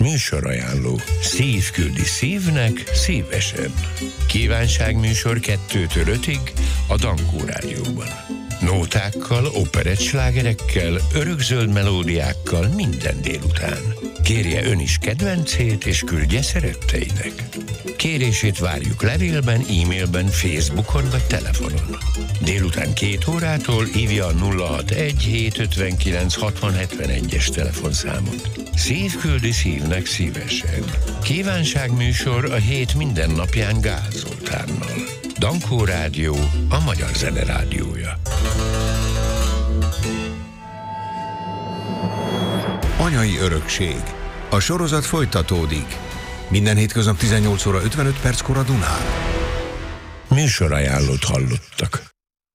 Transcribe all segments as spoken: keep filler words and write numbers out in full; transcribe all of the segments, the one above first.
Műsorajánló. Szív küldi szívnek szívesen. Kívánságműsor kettőtől ötig a Dankó Rádióban. Nótákkal, operettslágerekkel, örökzöld melódiákkal minden délután. Kérje ön is kedvencét, és küldje szeretteinek. Kérését várjuk levélben, e-mailben, Facebookon vagy telefonon. Délután két órától hívja a nulla hatvanegy hétszázötvenkilenc hatvan hetvenegy-es telefonszámot. Szív küldi szívnek szívesen. Kívánságműsor a hét minden napján Gál Zoltánnal. Dankó Rádió, a magyar zene rádiója. Anyai örökség. A sorozat folytatódik. Minden hétköznap tizennyolc óra ötvenöt perckor a Dunán. Műsorajánlót hallottak.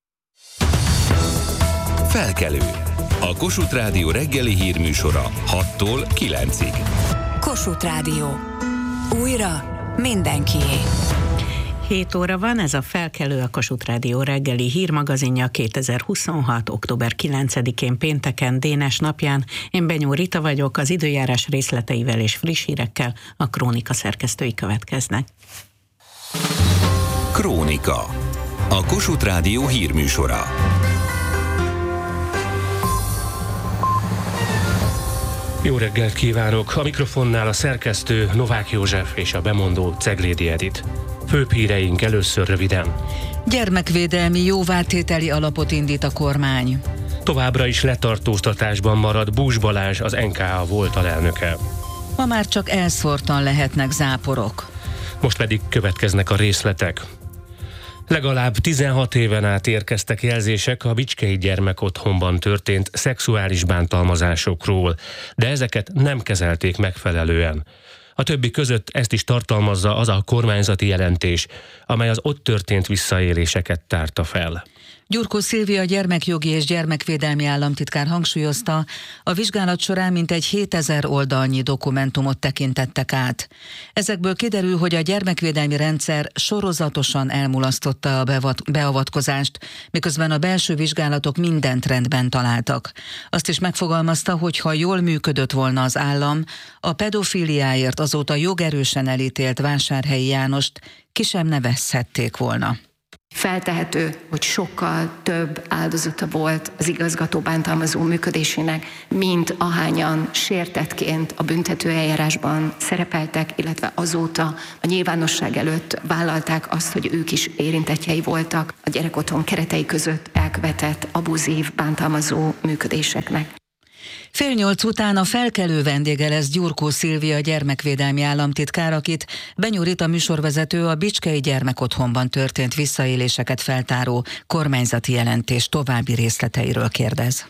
Felkelő. A Kossuth Rádió reggeli hírműsora hattól kilencig. Kossuth Rádió. Újra mindenkié. hét óra van, ez a Felkelő, a Kossuth Rádió reggeli hírmagazinja kétezer-huszonhat. október kilencedikén pénteken, Dénes napján. Én Benyó Rita vagyok, az időjárás részleteivel és friss hírekkel a Krónika szerkesztői következnek. Krónika. A Kossuth Rádió hírműsora. Jó reggelt kívánok! A mikrofonnál a szerkesztő Novák József és a bemondó Ceglédi Edit. Főbb híreink először röviden. Gyermekvédelmi jóvátételi alapot indít a kormány. Továbbra is letartóztatásban marad Bús Balázs, az en ká á volt alelnöke. Ma már csak elszórtan lehetnek záporok. Most pedig következnek a részletek. Legalább tizenhat éven át érkeztek jelzések a Bicskei Gyermekotthonban történt szexuális bántalmazásokról, de ezeket nem kezelték megfelelően. A többi között ezt is tartalmazza az a kormányzati jelentés, amely az ott történt visszaéléseket tárta fel. Gyurkó Szilvia gyermekjogi és gyermekvédelmi államtitkár hangsúlyozta, a vizsgálat során mintegy hétezer oldalnyi dokumentumot tekintettek át. Ezekből kiderül, hogy a gyermekvédelmi rendszer sorozatosan elmulasztotta a bevat- beavatkozást, miközben a belső vizsgálatok mindent rendben találtak. Azt is megfogalmazta, hogy ha jól működött volna az állam, a pedofíliáért azóta jogerősen elítélt Vásárhelyi Jánost ki sem nevezhették volna. Feltehető, hogy sokkal több áldozata volt az igazgató bántalmazó működésének, mint ahányan sértettként a büntetőeljárásban szerepeltek, illetve azóta a nyilvánosság előtt vállalták azt, hogy ők is érintettjei voltak a gyerekotthon keretei között elkövetett abuzív bántalmazó működéseknek. Fél nyolc után a Felkelő vendége lesz Gyurkó Szilvia gyermekvédelmi államtitkár, akit Benyó Rita műsorvezető a Bicskei Gyermekotthonban történt visszaéléseket feltáró kormányzati jelentés további részleteiről kérdez.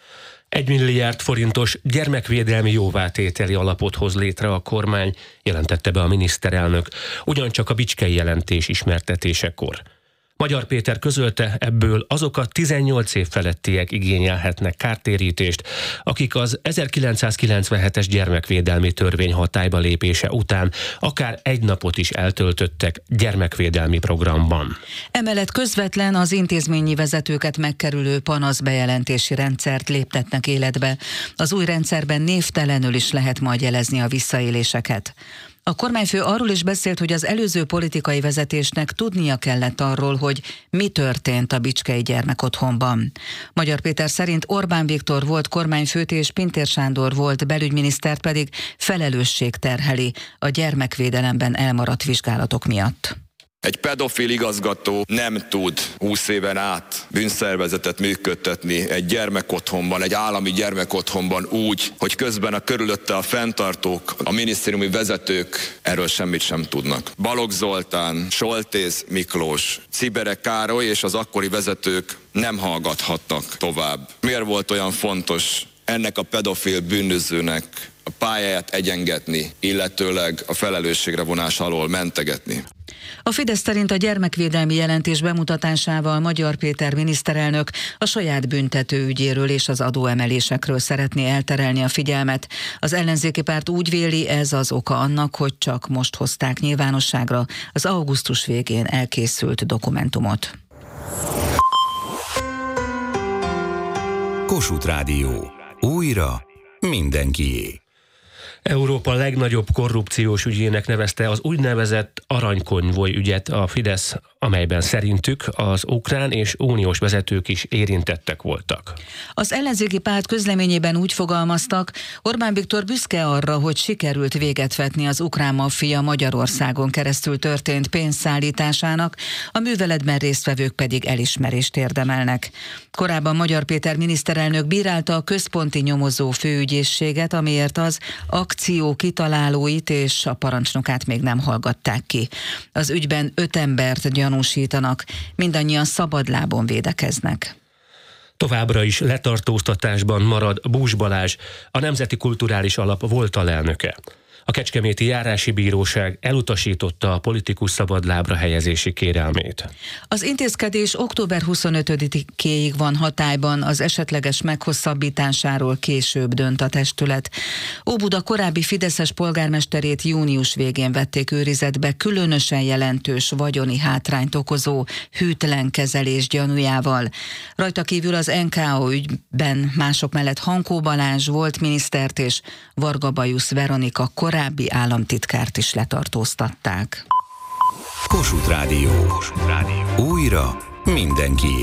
Egy milliárd forintos gyermekvédelmi jóvátételi alapot hoz létre a kormány, jelentette be a miniszterelnök, ugyancsak a bicskei jelentés ismertetésekor. Magyar Péter közölte, ebből azok a tizennyolc év felettiek igényelhetnek kártérítést, akik az ezerkilencszázkilencvenhetes gyermekvédelmi törvény hatályba lépése után akár egy napot is eltöltöttek gyermekvédelmi programban. Emellett közvetlen az intézményi vezetőket megkerülő panaszbejelentési rendszert léptetnek életbe. Az új rendszerben névtelenül is lehet majd jelezni a visszaéléseket. A kormányfő arról is beszélt, hogy az előző politikai vezetésnek tudnia kellett arról, hogy mi történt a Bicskei Gyermekotthonban. Magyar Péter szerint Orbán Viktor volt kormányfőt és Pintér Sándor volt belügyminisztert pedig felelősség terheli a gyermekvédelemben elmaradt vizsgálatok miatt. Egy pedofil igazgató nem tud húsz éven át bűnszervezetet működtetni egy gyermekotthonban, egy állami gyermekotthonban úgy, hogy közben a körülötte a fenntartók, a minisztériumi vezetők erről semmit sem tudnak. Balogh Zoltán, Soltész Miklós, Cibere Károly és az akkori vezetők nem hallgathattak tovább. Miért volt olyan fontos ennek a pedofil bűnözőnek a pályáját egyengetni, illetőleg a felelősségre vonás alól mentegetni? A Fidesz szerint a gyermekvédelmi jelentés bemutatásával Magyar Péter miniszterelnök a saját büntetőügyéről és az adóemelésekről szeretné elterelni a figyelmet. Az ellenzéki párt úgy véli, ez az oka annak, hogy csak most hozták nyilvánosságra az augusztus végén elkészült dokumentumot. Kossuth Rádió. Újra mindenkié. Európa legnagyobb korrupciós ügyének nevezte az úgynevezett aranykonvoj ügyet a Fidesz, amelyben szerintük az ukrán és uniós vezetők is érintettek voltak. Az ellenzéki párt közleményében úgy fogalmaztak, Orbán Viktor büszke arra, hogy sikerült véget vetni az ukrán maffia Magyarországon keresztül történt pénzszállításának, a műveletben résztvevők pedig elismerést érdemelnek. Korábban Magyar Péter miniszterelnök bírálta a központi nyomozó főügyészséget, amiért az akció kitalálóit és a parancsnokát még nem hallgatták ki. Az ügyben öt embert gyanúsítanak, mindannyian szabadlábon védekeznek. Továbbra is letartóztatásban marad Bús Balázs, a Nemzeti Kulturális Alap volt alelnöke. A Kecskeméti Járási Bíróság elutasította a politikus szabadlábra helyezési kérelmét. Az intézkedés október huszonötödikéig van hatályban, az esetleges meghosszabbításáról később dönt a testület. Óbuda korábbi fideszes polgármesterét június végén vették őrizetbe különösen jelentős vagyoni hátrányt okozó hűtlen kezelés gyanújával. Rajta kívül az en ká o ügyben mások mellett Hankó Balázs volt minisztert és Varga Bajusz Veronika korábbi államtitkárt is letartóztatták. Kossuth Rádió. Kossuth Rádió. Újra mindenkié.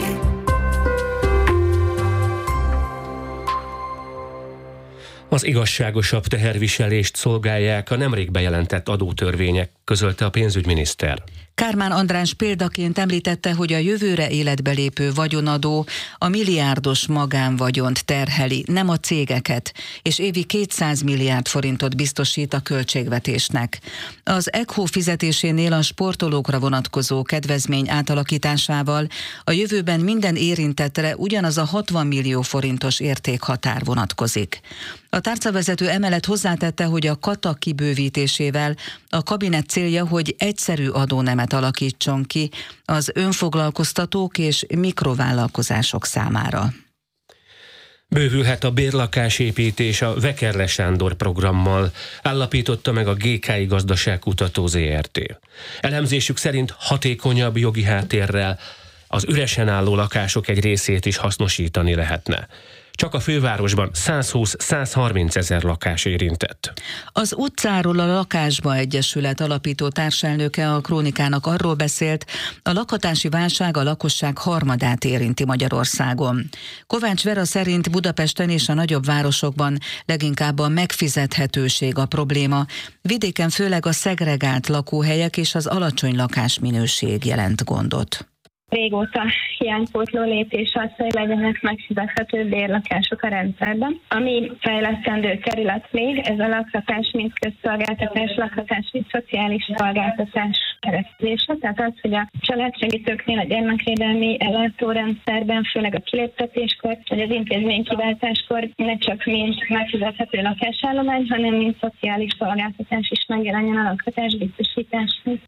Az igazságosabb teherviselést szolgálják a nemrég bejelentett adótörvények, közölte a pénzügyminiszter. Kármán András példaként említette, hogy a jövőre életbe lépő vagyonadó a milliárdos magánvagyont terheli, nem a cégeket, és évi kétszáz milliárd forintot biztosít a költségvetésnek. Az e cé o fizetésénél a sportolókra vonatkozó kedvezmény átalakításával a jövőben minden érintettre ugyanaz a hatvan millió forintos értékhatár vonatkozik. A tárcavezető emellett hozzátette, hogy a kata kibővítésével a kabinet célja, hogy egyszerű adónemet alakítson ki az önfoglalkoztatók és mikrovállalkozások számára. Bővülhet a bérlakásépítés a Vekerle Sándor programmal, állapította meg a gé ká i Gazdaságkutató zé er té. Elemzésük szerint hatékonyabb jogi háttérrel az üresen álló lakások egy részét is hasznosítani lehetne. Csak a fővárosban százhúsz-százharminc ezer lakás érintett. Az utcáról a lakásba egyesület alapító társelnöke a Krónikának arról beszélt, a lakhatási válság a lakosság harmadát érinti Magyarországon. Kovács Vera szerint Budapesten és a nagyobb városokban leginkább a megfizethetőség a probléma, vidéken főleg a szegregált lakóhelyek és az alacsony lakásminőség jelent gondot. Régóta hiánypótló lépés az, hogy legyenek megfizethető bérlakások a rendszerben. Ami fejlesztendő terület még, ez a lakhatás, mint közszolgáltatás, lakhatás, mint szociális szolgáltatás keresztülése. Tehát az, hogy a családsegítőknél, a gyermekvédelmi ellátórendszerben, főleg a kiléptetéskor, vagy az intézménykiváltáskor ne csak mint megfizethető lakásállomány, hanem mint szociális szolgáltatás is megjelenjen a lakhatás biztosításhoz.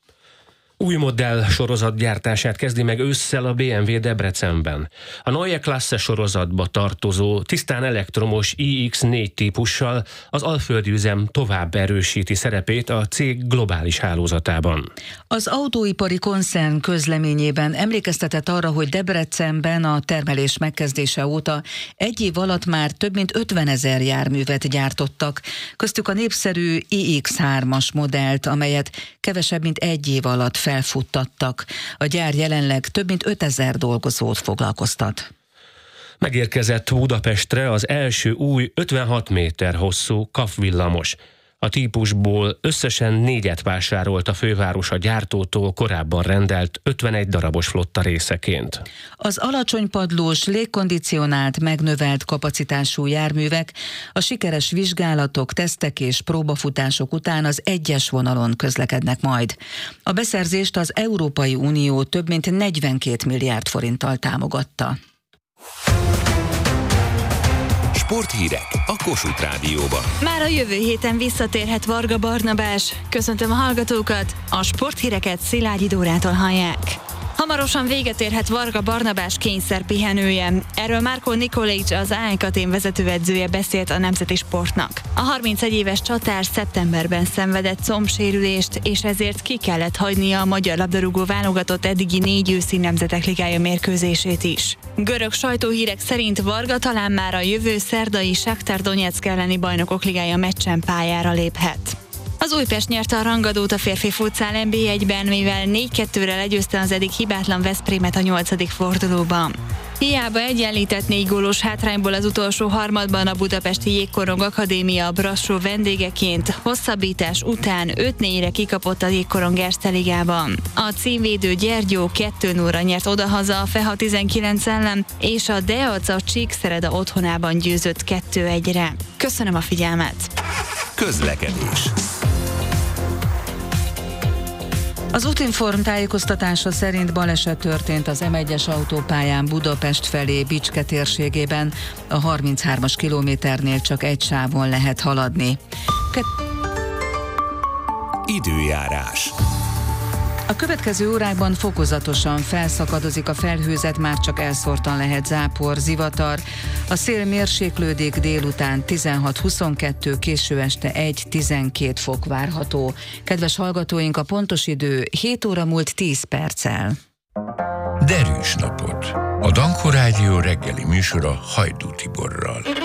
Új modell sorozat gyártását kezdi meg ősszel a bé em vé Debrecenben. A Neue Klasse sorozatba tartozó, tisztán elektromos i iksz négy típussal az alföldi üzem tovább erősíti szerepét a cég globális hálózatában. Az autóipari koncern közleményében emlékeztetett arra, hogy Debrecenben a termelés megkezdése óta egy év alatt már több mint ötvenezer járművet gyártottak, köztük a népszerű i iksz hármas modellt, amelyet kevesebb mint egy év alatt felfuttattak. A gyár jelenleg több mint ötezer dolgozót foglalkoztat. Megérkezett Budapestre az első új ötvenhat méter hosszú ká á ef villamos. A típusból összesen négyet vásárolt a főváros a gyártótól korábban rendelt ötvenegy darabos flotta részeként. Az alacsony padlós, légkondicionált, megnövelt kapacitású járművek a sikeres vizsgálatok, tesztek és próbafutások után az egyes vonalon közlekednek majd. A beszerzést az Európai Unió több mint negyvenkét milliárd forinttal támogatta. Sporthírek a Kossuth Rádióban. Már a jövő héten visszatérhet Varga Barnabás. Köszöntöm a hallgatókat, a sporthíreket Szilágyi Dórától hallják. Hamarosan véget érhet Varga Barnabás kényszerpihenője. Erről Márko Nikolic, az á en Katén vezetőedzője beszélt a Nemzeti Sportnak. A harmincegy éves csatár szeptemberben szenvedett combsérülést, és ezért ki kellett hagynia a magyar labdarúgó válogatott eddigi négy őszi Nemzetek Ligája mérkőzését is. Görög sajtóhírek szerint Varga talán már a jövő szerdai Shakhtar Donetsk elleni Bajnokok Ligája meccsen pályára léphet. Az Újpest nyerte a rangadót a férfi futszál en bé egyben, mivel négy kettőre legyőzte az eddig hibátlan Veszprémet a nyolcadik fordulóban. Hiába egyenlített négy gólos hátrányból az utolsó harmadban a Budapesti Jégkorong Akadémia a Brassó vendégeként hosszabbítás után öt négyre kikapott a Jégkorong Erste Ligában. A címvédő Gyergyó kettő nullra nyert odahaza a Feha tizenkilenc ellen, és a Deaca Csíkszereda otthonában győzött kettő egyre. Köszönöm a figyelmet! Közlekedés. Az Útinform tájékoztatása szerint baleset történt az em egyes autópályán Budapest felé Bicske térségében. A harminchármas kilométernél csak egy sávon lehet haladni. Ke- Időjárás. A következő órákban fokozatosan felszakadozik a felhőzet, már csak elszórtan lehet zápor, zivatar. A szél mérséklődik, délután tizenhat-huszonkettő, késő este egy-tizenkét fok várható. Kedves hallgatóink, a pontos idő hét óra múlt tíz perccel. Derűs napot! A Dankó Rádió reggeli műsora Hajdú Tiborral.